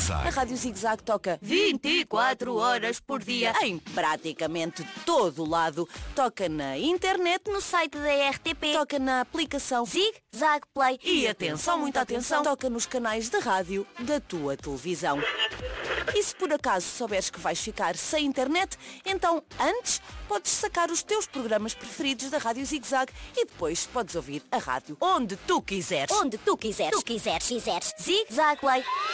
Zig-Zag. A Rádio Zig-Zag toca 24 horas por dia em praticamente todo o lado. Toca na internet, No site da RTP. toca na aplicação Zig-Zag Play. e atenção, muita atenção, toca nos canais de rádio da tua televisão. E se por acaso souberes que vais ficar sem internet, então antes podes sacar os teus programas preferidos da Rádio Zig-Zag e depois podes ouvir a rádio onde tu quiseres. Onde tu quiseres. Zig-Zag Play.